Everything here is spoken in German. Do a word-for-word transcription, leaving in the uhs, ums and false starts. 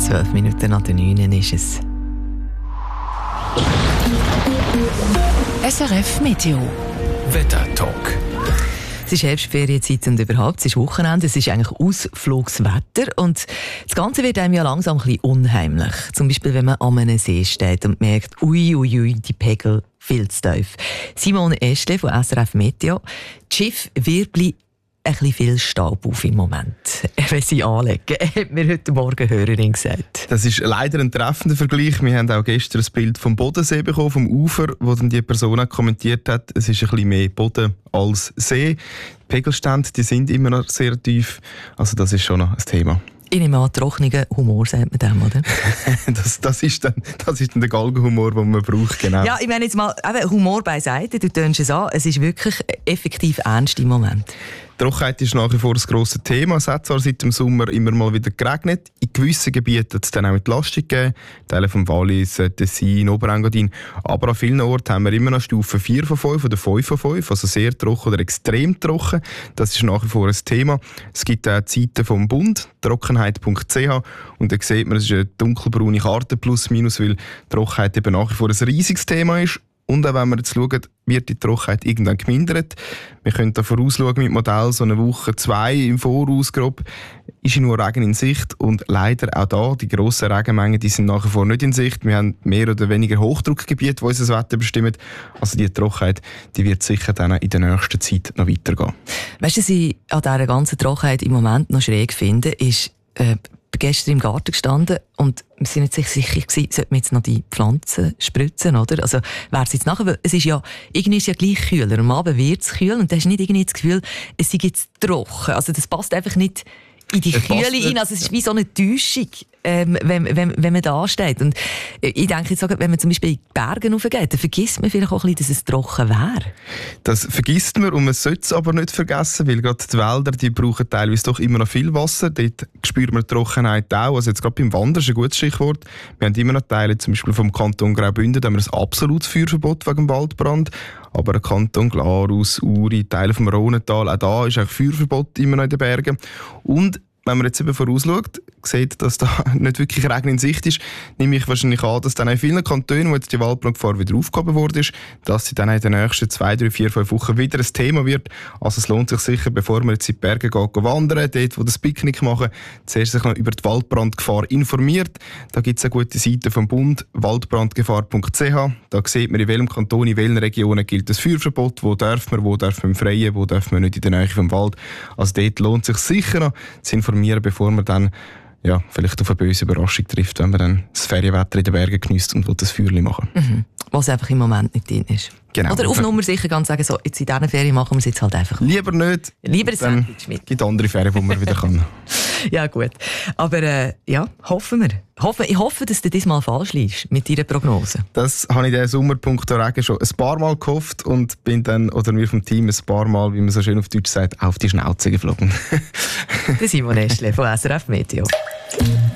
Zwölf Minuten nach der neun ist es. S R F Meteo. Wetter-Talk. Es ist Herbstferienzeit und überhaupt, es ist Wochenende, es ist eigentlich Ausflugswetter und das Ganze wird einem ja langsam ein bisschen unheimlich. Zum Beispiel, wenn man an einem See steht und merkt, ui, ui, ui, die Pegel viel zu tief. Simone Estle von S R F Meteo. Das Schiff wirbelt ein bisschen viel Staub auf im Moment, wenn sie anlegen, hat mir heute Morgen eine Hörerin gesagt. Das ist leider ein treffender Vergleich. Wir haben auch gestern ein Bild vom Bodensee bekommen, vom Ufer, wo dann die Person auch kommentiert hat, es ist ein bisschen mehr Boden als See. Die Pegelstände, die sind immer noch sehr tief, also das ist schon noch ein Thema. Ich nehme an, trockenen Humor, sagt man dem, oder? das, das, ist dann, das ist dann der Galgenhumor, den man braucht, genau. Ja, ich meine jetzt mal, eben Humor beiseite, du tönst es an, es ist wirklich effektiv ernst im Moment. Die Trockenheit ist nach wie vor ein grosses Thema. Es hat zwar seit dem Sommer immer mal wieder geregnet. In gewissen Gebieten hat es dann auch Entlastung gegeben. Teile vom Wallis, Tessin, Oberengadin. Aber an vielen Orten haben wir immer noch Stufe vier von fünf oder fünf von fünf. Also sehr trocken oder extrem trocken. Das ist nach wie vor ein Thema. Es gibt auch die Seite vom Bund, trockenheit punkt c h. Und da sieht man, es ist eine dunkelbraune Karte plus minus, weil Trockenheit eben nach wie vor ein riesiges Thema ist. Und auch wenn wir jetzt schauen, wird die Trockenheit irgendwann gemindert. Wir können da vorausschauen mit Modell, so eine Woche, zwei im Voraus grob, ist nur Regen in Sicht. Und leider auch da, die grossen Regenmengen, die sind nach wie vor nicht in Sicht. Wir haben mehr oder weniger Hochdruckgebiete, die unser Wetter bestimmen. Also die Trockenheit, die wird sicher dann in der nächsten Zeit noch weitergehen. Weißt du, was ich an dieser ganzen Trockenheit im Moment noch schräg finde, ist, äh, gestern im Garten gestanden und wir sind nicht sicher gewesen, sollten wir jetzt noch die Pflanzen spritzen, oder? Also, wäre es jetzt nachher, weil es ist ja, irgendwie ist ja gleich kühler, am Abend wird es kühl und du hast nicht irgendwie das Gefühl, es sei jetzt trocken. Also, das passt einfach nicht in die Es Kühle passt rein. Also, es ist wie so eine Täuschung, ähm, wenn, wenn, wenn man da steht. Und ich denke jetzt, wenn man zum Beispiel in die Berge raufgeht, dann vergisst man vielleicht auch ein bisschen, dass es trocken wäre. Das vergisst man und man sollte es aber nicht vergessen, weil gerade die Wälder, die brauchen teilweise doch immer noch viel Wasser. Dort spürt man die Trockenheit auch. Also jetzt gerade beim Wandern ist ein gutes Stichwort. Wir haben immer noch Teile, zum Beispiel vom Kanton Graubünden, da haben wir ein absolutes Feuerverbot wegen dem Waldbrand. Aber der Kanton Glarus, Uri, Teile vom Rhonental, auch da ist auch Feuerverbot immer noch in den Bergen. Und wenn man jetzt eben vorausschaut, sieht, dass da nicht wirklich Regen in Sicht ist, nehme ich wahrscheinlich an, dass dann in vielen Kantonen, wo jetzt die Waldbrandgefahr wieder aufgehoben worden ist, dass sie dann in den nächsten zwei, drei, vier, fünf Wochen wieder ein Thema wird. Also es lohnt sich sicher, bevor man jetzt in die Berge geht, wandern, dort, wo das Picknick machen, zuerst sich noch über die Waldbrandgefahr informiert. Da gibt es eine gute Seite vom Bund, waldbrandgefahr punkt c h. Da sieht man, in welchem Kanton, in welchen Regionen gilt das Feuerverbot, wo darf man, wo darf man im Freien, wo darf man nicht in der Nähe vom Wald. Also dort lohnt es sich sicher noch, zu informieren, bevor man dann ja, vielleicht auf eine böse Überraschung trifft, wenn man dann das Ferienwetter in den Bergen geniesst und das Feuerchen machen. Mhm. Was einfach im Moment nicht drin ist. Genau. Oder auf Nummer sicher ganz sagen, so, jetzt in dieser Ferien machen wir es jetzt halt einfach. Lieber nicht. Lieber ein Dann Sandwich mit. gibt andere Ferien, wo man wieder kann. Ja, gut. Aber äh, ja, hoffen wir. Hoffe, ich hoffe, dass du diesmal falsch liegst mit deiner Prognose. Das habe ich diesen Sommerpunkt Regen schon ein paar Mal gehofft und bin dann, oder wir vom Team, ein paar Mal, wie man so schön auf Deutsch sagt, auf die Schnauze geflogen. Der Simon Estle von S R F Meteo.